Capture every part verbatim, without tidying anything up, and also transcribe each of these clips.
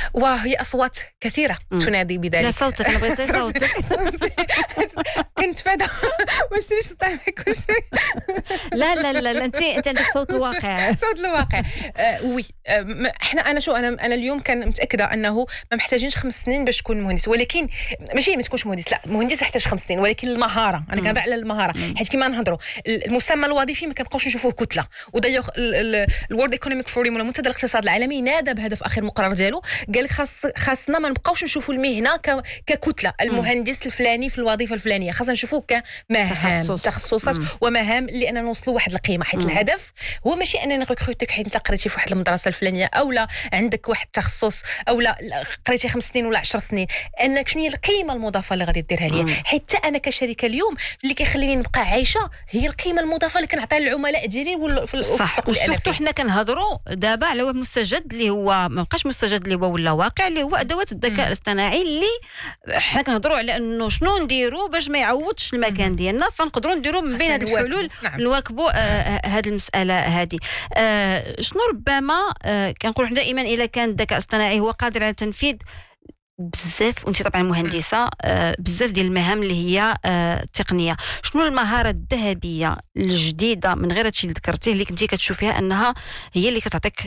وهي أصوات كثيرة مم. تنادي بذلك. لا صوتك، أنا بغيت صوتك. كنت فادا ما شريش طعمك كل شيء. لا لا لا لا انت انت عندك صوت الواقع. صوت الواقع. آه وي آه م- احنا انا شو انا انا اليوم كان متاكده انه ما محتاجينش خمس سنين باش تكون مهندس، ولكن ماشي ما تكونش مهندس، لا مهندس يحتاج خمس سنين، ولكن المهاره انا كنهضر على المهاره، حيت كيما نهضروا المسمى الوظيفي ما كنبقاوش نشوفوه كتله. ودايوغ الورد ايكونوميك فوريم ولا منتدى الاقتصاد العالمي نادى بهدف اخر مقرر ديالو، قال لك خاص خاصنا ما نبقاوش نشوفوا المهنه ك... ككتله، المهندس الفلاني في الوظيفه الفلانيه، خاصنا نشوفوه كمهام تخصص. تخصصات مم. ومهام اللي انا نوصلوا واحد القيمه، حيت مم. الهدف هو ماشي انني ريكروتك حيت انت قريتي في واحد المدرسه الفلانيه او لا عندك واحد التخصص او لا قريتي خمس سنين ولا عشر سنين، انك شنو هي القيمه المضافه اللي غادي ديرها ليا، حيت انا كشركه اليوم اللي كيخليني نبقى عايشه هي القيمه المضافه اللي كنعطيها للعملاء ديالي وال- في صح. وسورتو حنا كنهضروا دابا على واحد مستجد اللي هو ما بقاش مستجد اللي هو ولا واقع، اللي هو ادوات الذكاء الاصطناعي، اللي حنا كنهضروا على انه شنو نديروا باش ما يعوضش المكان ديالنا، فنقدروا نديروا من بين هذه الحلول نعم. نواكبوا هذه المساله هذه. آه شنو ربما آه كنقولوا حنا دائما الا كان الذكاء الاصطناعي هو قادر على تنفيذ بزاف، وانت طبعا مهندسه، آه بزاف ديال المهام اللي هي آه التقنيه، شنو المهاره الذهبيه الجديده من غير هادشي اللي ذكرتيه اللي كنتي كتشوفيها انها هي اللي كتعطيك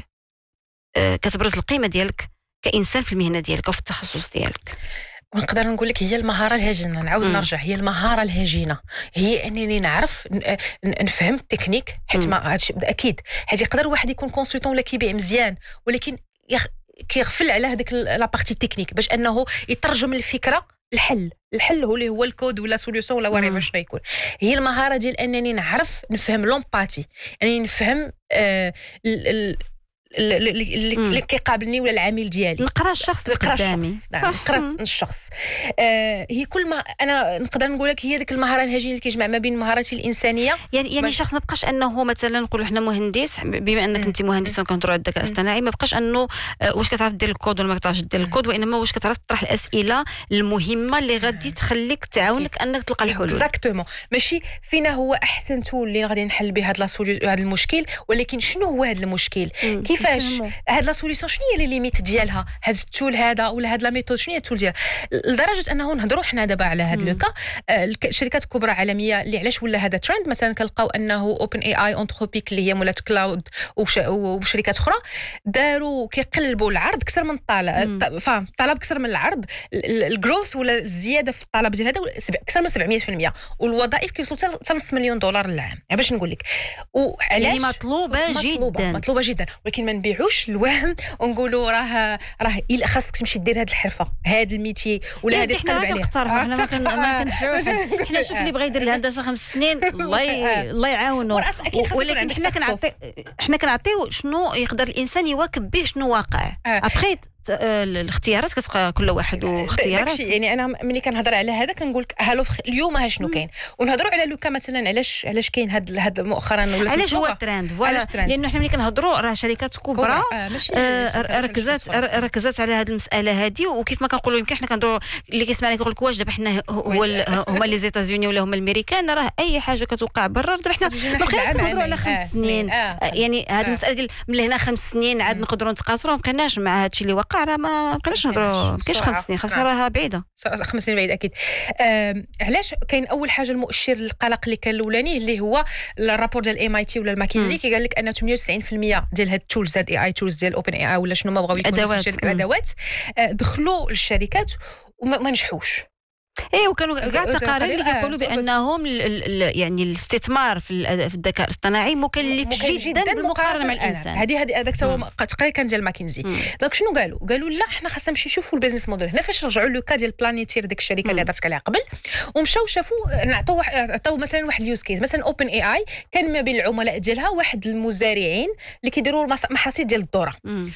آه كتبرز القيمه ديالك كانسان في المهنه ديالك او في التخصص ديالك؟ ونقدر نقول لك هي المهاره الهجينه، نعاود مم. نرجع، هي المهاره الهجينه، هي انني نعرف ن- ن- نفهم التكنيك، حيت مم. ما هادشي اكيد حيت يقدر واحد يكون كونسلتون ولا كيبيع مزيان، ولكن يخ... كيغفل على هذيك لا بارتي تكنيك باش انه يترجم الفكره الحل الحل هو اللي هو الكود ولا سوليوشن ولا وريفر شنو يكون. هي المهاره ديال انني نعرف نفهم لومباتي، انني نفهم آه ال... ال... اللي اللي مم. اللي كيقابلني ولا العميل ديالي، نقرا الشخص اللي نقرا قدامي. الشخص. نعم قرات الشخص. آه هي كل ما انا نقدر نقول لك هي ديك المهاره الهجينه اللي كيجمع ما بين مهارتي الانسانيه. يعني يعني باش- شخص ما بقاش انه مثلا نقولوا حنا مهندس، بما انك مم. انت مهندس وكنهضروا على الذكاء الاصطناعي، ما بقاش انه آه، واش كتعرف دير الكود ولا ما كتعرفش دير الكود، وانما واش كتعرف تطرح الاسئله المهمه اللي غادي تخليك تعاونك انك تلقى الحلول. اكزاكتومون، ماشي فينا هو احسن تول اللي غادي نحل به هذا هذا المشكل، ولكن شنو هو هذا المشكل، مم. كيفاش نفهمو. هاد لا سوليوشن، شنو هي لي ليميت ديالها هاد التول هذا ولا هاد لا ميثود، شنو هي التول ديالها، لدرجه انه نهضروا حنا دابا على هاد مم. لوكا. آه، الك- الشركات الكبرى عالميه اللي علاش ولا هذا ترند، مثلا كنلقاو انه اوبن اي اي انتروبيك اللي هي مولات كلاود وش- وشركات اخرى داروا كيقلبوا العرض اكثر من الطلب، مم. فاهم الطلب اكثر من العرض، الجروث ولا الزياده في الطلب ديال هذا اكثر من سبعمية بالمية، والوظائف كيوصلوا حتى نص مليون دولار للعام، يعني باش نقول لك وعلاش يعني مطلوبه مطلوبة جدا. مطلوبه جدا، ولكن ما نبيعوش الوهم ونقولوا راه راه إلا خاصك تمشي دير هذه الحرفه هذا الميتي ولا هذه حنا تقلب غادي عليه. نقترحوا، حنا ما كن- ما آه، كندفعوش آه، حد. حنا شوف اللي بغى يدير الهندسه خمس سنين الله ي... آه. الله يعاونه، ورأس أكيد خاص يكون ولكن عندك حنا تخصص. كنعطي حنا كنعطيو شنو يقدر الانسان يواكب به شنو واقع. آه. ابخي الاختيارات كتبقى كل واحد واختيارات. داكشي يعني انا ملي كنهضر على هذا كنقول لك هالو اليوم ها شنو كاين، ونهضروا على لوكا مثلا علاش علاش كاين هذا هذا مؤخرا ولا علاش هو الترند فوالا، علاش ترند؟ لانه حنا ملي كنهضروا راه شركات كبرى آه، ماشي آه، ركزات ركزات على هذه المساله هذه، وكيف ما كنقولوا يمكن حنا كنهضروا اللي كيسمعنا كيقول لك واش دابا حنا هو ال- هما لي زيتازوني ولا هما الامريكان، راه اي حاجه كتوقع برا دابا حنا ما بقيناش كنهضروا على خمس سنين. آه، يعني هذه المساله ديال من لهنا خمس سنين عاد نقدروا نتقاصروا، ما بقيناش مع هذا الشيء اللي وقع، راه ما بقيناش نهضروا، ما بقاش خمس سنين، خمس سنين راها بعيده. خمس سنين بعيد اكيد. آه، علاش كاين اول حاجه المؤشر للقلق اللي كان الاولاني اللي هو الرابور ديال ام اي تي ولا الماكنزي كيقال لك ان ثمانية وتسعين بالمية ديال هاد التولز هاد اي اي تولز ديال اوبن اي اي ولا شنو ما بغاو يكونوا أدوات. الادوات آه، دخلوا للشركات وما ما نجحوش. ايه وكانوا كاع أه، التقارير اللي آه، كيقولوا بس- بانهم ال- ال- يعني الاستثمار في ال- في الذكاء الاصطناعي مكلف مكلف جدا بالمقارنه مع الانسان. هذه هذه هذاك هو تقرير كان ديال ماكنزي. دونك شنو قالوا قالوا لا حنا خاصنا نمشي نشوفوا البيزنس موديل هنا، فاش رجعوا لوكا ديال بلانيتير ديك الشركه اللي هضرت عليها قبل، ومشاو شافوا نعطوا عطاو مثلا واحد اليوز كيس، مثلا اوبن اي اي كان ما بين العملاء ديالها واحد المزارعين اللي كيديروا المص- محاصيل ديال الذره، مم.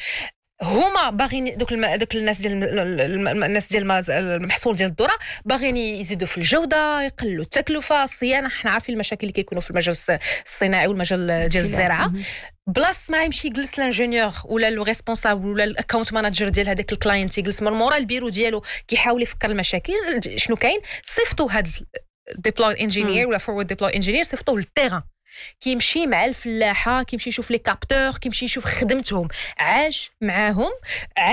هما باغيين دوك الم... دوك الناس ديال الم- الناس ديال المز- المحصول ديال الذره باغيين يزيدوا في الجوده، يقللوا التكلفه، الصيانه، حنا عارفين المشاكل اللي كيكونوا في المجال الص- الصناعي والمجال ديال الزراعه. مم. بلاص ما يمشي يجلس لانجينيور ولا لو ريسبونسابل ولا الاكونت مانجر ديال هذاك الكلاينت يجلس من مورا البيرو ديالو كيحاول يفكر المشاكل شنو كاين، صيفطوا هذا ديبلوي انجينير ولا فورورد ديبلوي انجينير صيفطوه للتيران، كيمشي مع الفلاحه، كيمشي يشوف لي كابتور، كيمشي يشوف خدمتهم، عاش معاهم.